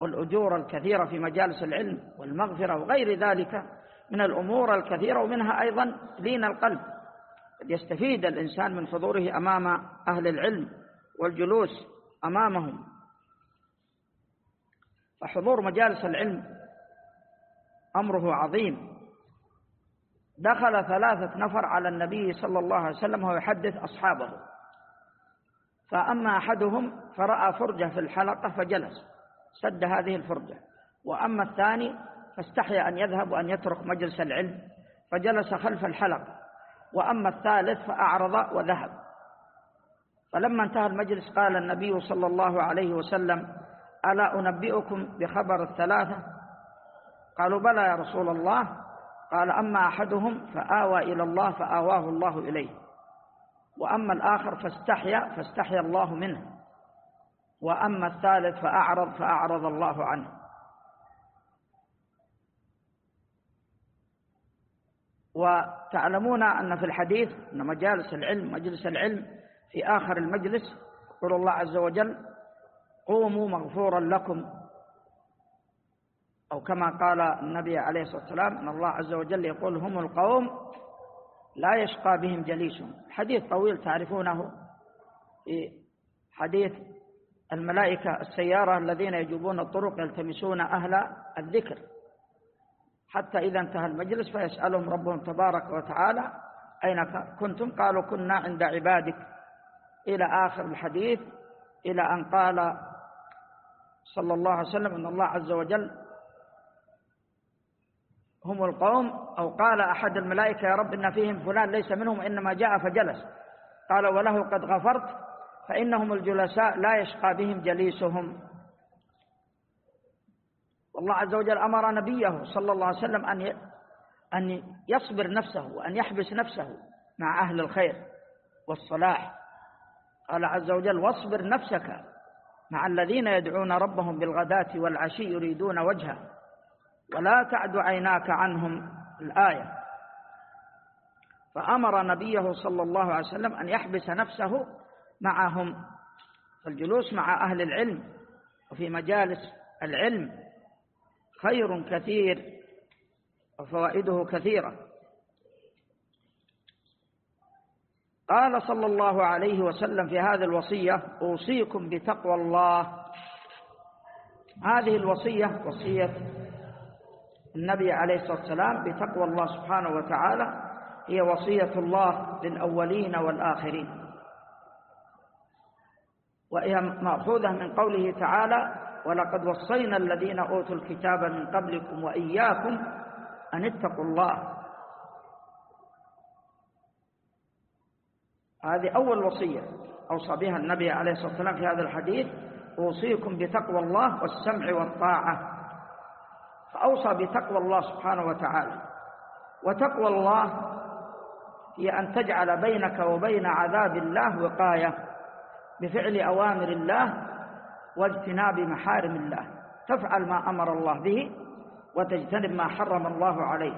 والأجور الكثيرة في مجالس العلم والمغفرة وغير ذلك من الأمور الكثيرة، ومنها أيضا لين القلب. قد يستفيد الإنسان من حضوره أمام أهل العلم والجلوس أمامهم. فحضور مجالس العلم أمره عظيم. دخل 3 نفر على النبي صلى الله عليه وسلم وهو يحدث أصحابه، فأما أحدهم فرأى فرجة في الحلقة فجلس سد هذه الفرجة، وأما الثاني فاستحيا أن يذهب وأن يترك مجلس العلم فجلس خلف الحلقة، وأما الثالث فأعرض وذهب. فلما انتهى المجلس قال النبي صلى الله عليه وسلم: ألا أنبئكم بخبر ال3؟ قالوا: بلى يا رسول الله. قال: أما أحدهم فآوى إلى الله فآواه الله إليه، وأما الآخر فاستحيا الله منه، وأما الثالث فأعرض الله عنه. وتعلمون أن في الحديث أن مجلس العلم في آخر المجلس يقول الله عز وجل: قوموا مغفورا لكم، أو كما قال النبي عليه الصلاة والسلام أن الله عز وجل يقول: هم القوم لا يشقى بهم جليسهم. حديث طويل تعرفونه في حديث الملائكة السيارة الذين يجوبون الطرق يلتمسون أهل الذكر، حتى إذا انتهى المجلس فيسألهم ربهم تبارك وتعالى: أين كنتم؟ قالوا: كنا عند عبادك، إلى آخر الحديث، إلى أن قال صلى الله عليه وسلم أن الله عز وجل هم القوم، أو قال أحد الملائكة: يا رب إن فيهم فلان ليس منهم إنما جاء فجلس. قال: وله قد غفرت فإنهم الجلساء لا يشقى بهم جليسهم. والله عز وجل أمر نبيه صلى الله عليه وسلم أن يصبر نفسه وأن يحبس نفسه مع أهل الخير والصلاح. قال عز وجل: واصبر نفسك مع الذين يدعون ربهم بالغداة والعشي يريدون وجهه ولا تعد عيناك عنهم، الآية. فأمر نبيه صلى الله عليه وسلم أن يحبس نفسه معهم. فالجلوس مع أهل العلم وفي مجالس العلم خير كثير وفوائده كثيرة. قال صلى الله عليه وسلم في هذه الوصية: أوصيكم بتقوى الله. هذه الوصية وصية النبي عليه الصلاة والسلام بتقوى الله سبحانه وتعالى، هي وصية الله للأولين والآخرين، وهي مأخوذة من قوله تعالى: ولقد وصينا الذين أوتوا الكتاب من قبلكم وإياكم أن اتقوا الله. هذه أول وصية أوصى بها النبي عليه الصلاة والسلام في هذا الحديث: أوصيكم بتقوى الله والسمع والطاعة. فأوصى بتقوى الله سبحانه وتعالى. وتقوى الله هي أن تجعل بينك وبين عذاب الله وقاية بفعل أوامر الله واجتناب محارم الله، تفعل ما أمر الله به وتجتنب ما حرم الله عليه.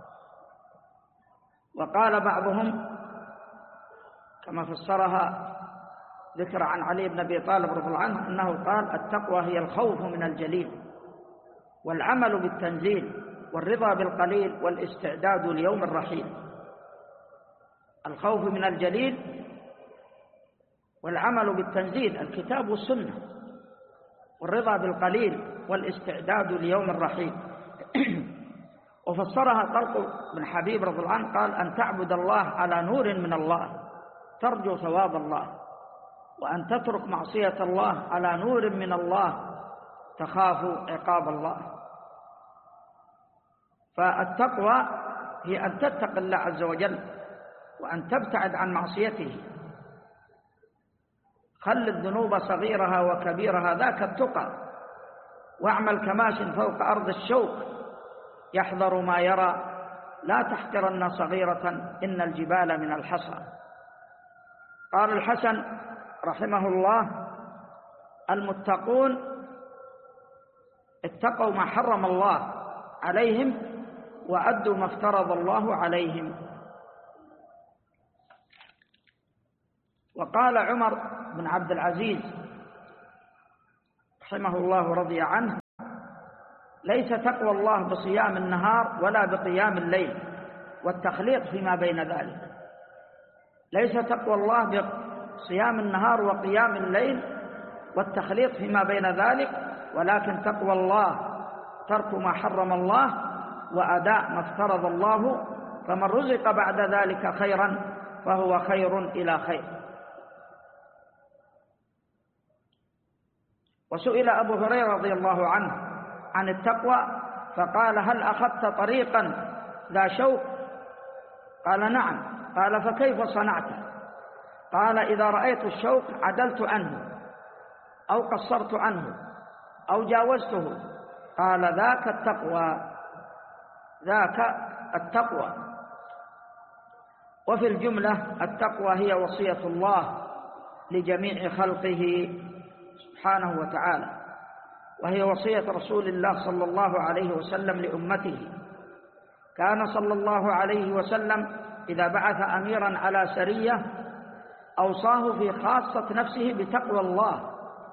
وقال بعضهم كما فسرها ذكر عن علي بن أبي طالب رضي الله عنه أنه قال: التقوى هي الخوف من الجليل والعمل بالتنزيل والرضا بالقليل والاستعداد ليوم الرحيل. الخوف من الجليل والعمل بالتنزيل الكتاب والسنة، والرضا بالقليل والاستعداد ليوم الرحيل. وفسرها طلق بن حبيب رضي الله عنه قال: أن تعبد الله على نور من الله ترجو ثواب الله، وأن تترك معصية الله على نور من الله تخاف عقاب الله. فالتقوى هي أن تتقي الله عز وجل وأن تبتعد عن معصيته. خل الذنوب صغيرها وكبيرها ذاك التقى، واعمل كماش فوق أرض الشوك يحذر ما يرى، لا تحقرن صغيرة إن الجبال من الحصى. قال الحسن رحمه الله: المتقون اتقوا ما حرم الله عليهم وأدوا ما افترض الله عليهم. وقال عمر بن عبد العزيز رحمه الله رضي عنه: ليس تقوى الله بصيام النهار ولا بقيام الليل والتخليط فيما بين ذلك، ليس تقوى الله بصيام النهار وقيام الليل والتخليط فيما بين ذلك، ولكن تقوى الله ترك ما حرم الله وأداء ما افترض الله، فمن رزق بعد ذلك خيرا فهو خير إلى خير. وسئل أبو هريرة رضي الله عنه عن التقوى فقال: هل أخذت طريقا ذا شوك؟ قال: نعم. قال: فكيف صنعت؟ قال: إذا رأيت الشوك عدلت عنه أو قصرت عنه أو جاوزته. قال: ذاك التقوى، ذاك التقوى. وفي الجملة التقوى هي وصية الله لجميع خلقه سبحانه وتعالى، وهي وصية رسول الله صلى الله عليه وسلم لأمته. كان صلى الله عليه وسلم إذا بعث أميرا على سرية أوصاه في خاصة نفسه بتقوى الله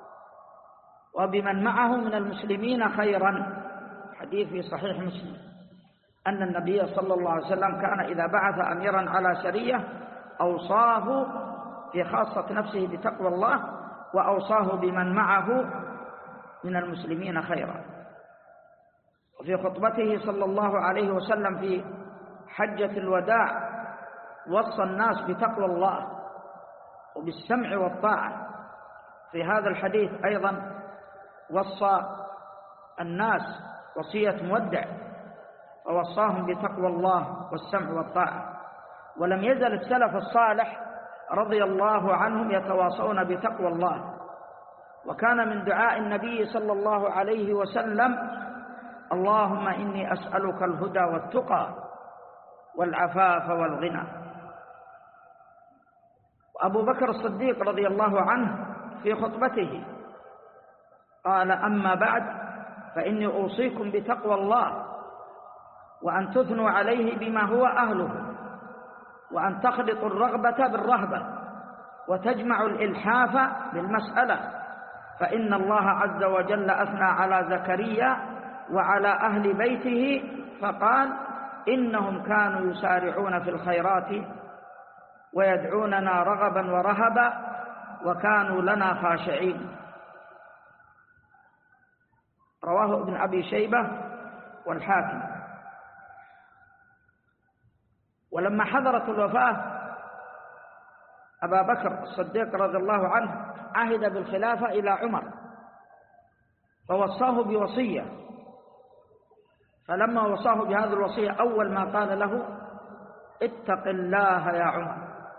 وبمن معه من المسلمين خيرا. حديث في صحيح مسلم أن النبي صلى الله عليه وسلم كان إذا بعث أميرا على سرية أوصاه في خاصة نفسه بتقوى الله وأوصاه بمن معه من المسلمين خيرا. وفي خطبته صلى الله عليه وسلم في حجة الوداع وصى الناس بتقوى الله وبالسمع والطاعة. في هذا الحديث أيضا وصى الناس وصية مودع ووصاهم بتقوى الله والسمع والطاعة. ولم يزل السلف الصالح رضي الله عنهم يتواصون بتقوى الله، وكان من دعاء النبي صلى الله عليه وسلم: اللهم إني أسألك الهدى والتقى والعفاف والغنى. وأبو بكر الصديق رضي الله عنه في خطبته قال: أما بعد فإني أوصيكم بتقوى الله وأن تثنوا عليه بما هو أهله، وأن تخلطوا الرغبة بالرهبة وتجمعوا الإلحاف بالمسألة، فإن الله عز وجل أثنى على زكريا وعلى أهل بيته فقال: إنهم كانوا يسارعون في الخيرات ويدعوننا رغبا ورهبا وكانوا لنا خاشعين. رواه ابن أبي شيبة والحاكم. ولما حضرت الوفاة أبا بكر الصديق رضي الله عنه عهد بالخلافة إلى عمر فوصاه بوصية، فلما وصاه بهذه الوصية أول ما قال له: اتق الله يا عمر.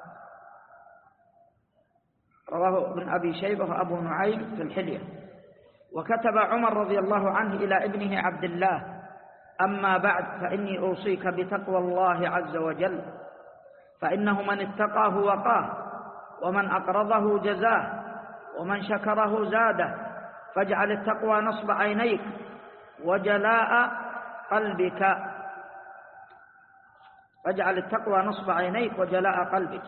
رواه ابن أبي شيبة وأبو نعيم في الحلية. وكتب عمر رضي الله عنه إلى ابنه عبد الله: أما بعد فإني أوصيك بتقوى الله عز وجل، فإنه من اتقاه وقاه، ومن أقرضه جزاه، ومن شكره زاده، فاجعل التقوى نصب عينيك وجلاء قلبك، فاجعل التقوى نصب عينيك وجلاء قلبك.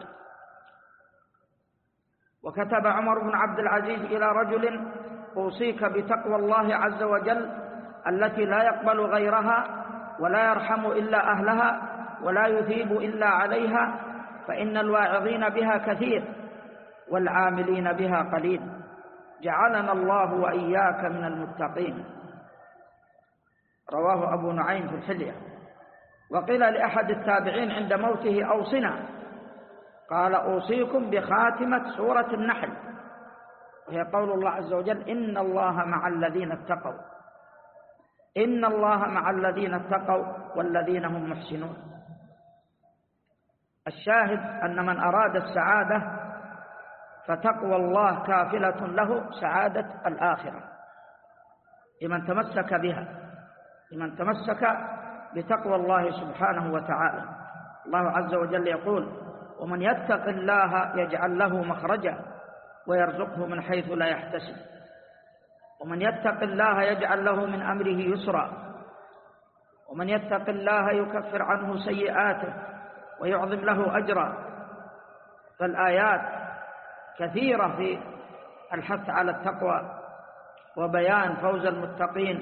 وكتب عمر بن عبد العزيز إلى رجل: أوصيك بتقوى الله عز وجل التي لا يقبل غيرها ولا يرحم إلا أهلها ولا يثيب إلا عليها، فإن الواعظين بها كثير والعاملين بها قليل، جعلنا الله وإياك من المتقين. رواه أبو نعيم في الحلية. وقيل لأحد التابعين عند موته: أوصنا. قال: أوصيكم بخاتمة سورة النحل، وهي قول الله عز وجل: إن الله مع الذين اتقوا، إن الله مع الذين اتقوا والذين هم محسنون. الشاهد أن من أراد السعادة فتقوى الله كافلة له سعادة الآخرة لمن تمسك بها، لمن تمسك بتقوى الله سبحانه وتعالى. الله عز وجل يقول: ومن يتق الله يجعل له مخرجا ويرزقه من حيث لا يحتسب، ومن يتق الله يجعل له من أمره يسرا، ومن يتق الله يكفر عنه سيئاته ويعظم له أجرا. فالآيات كثيرة في الحث على التقوى وبيان فوز المتقين